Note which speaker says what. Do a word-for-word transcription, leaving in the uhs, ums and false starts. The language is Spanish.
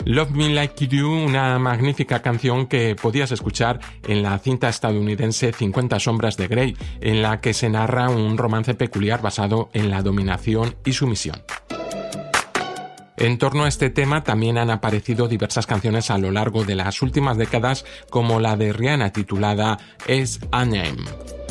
Speaker 1: Love Me Like You Do, una magnífica canción que podías escuchar en la cinta estadounidense cincuenta sombras de Grey, en la que se narra un romance peculiar basado en la dominación y sumisión. En torno a este tema también han aparecido diversas canciones a lo largo de las últimas décadas, como la de Rihanna titulada As a Name.